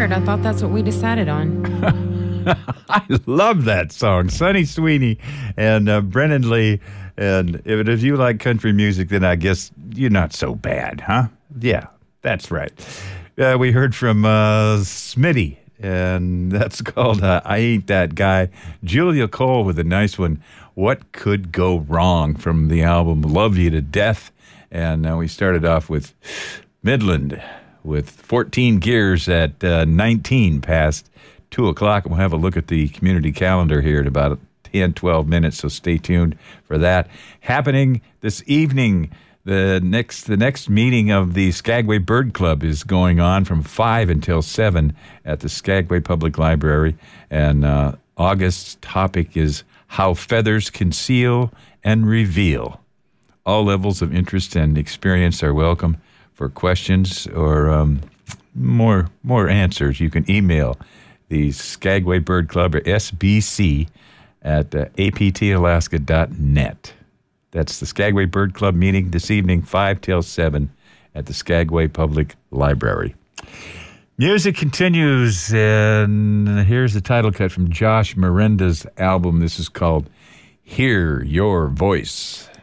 record. I thought that's what we decided on. I love that song. Sonny Sweeney and Brennan Lee. And if you like country music, then I guess you're not so bad, huh? Yeah, that's right. We heard from Smitty, and that's called I Ain't That Guy. Julia Cole with a nice one, What Could Go Wrong, from the album Love You to Death. And we started off with Midland with 14 Gears at 19 past 2 o'clock. And we'll have a look at the community calendar here in about 10, 12 minutes, so stay tuned for that. Happening this evening, the next meeting of the Skagway Bird Club is going on from 5 until 7 at the Skagway Public Library. And August's topic is How Feathers Conceal and Reveal. All levels of interest and experience are welcome. For questions or more answers, you can email the Skagway Bird Club, or SBC, at aptalaska.net. That's the Skagway Bird Club meeting this evening, 5 till 7 at the Skagway Public Library. Music continues, and here's the title cut from Josh Miranda's album. This is called Hear Your Voice.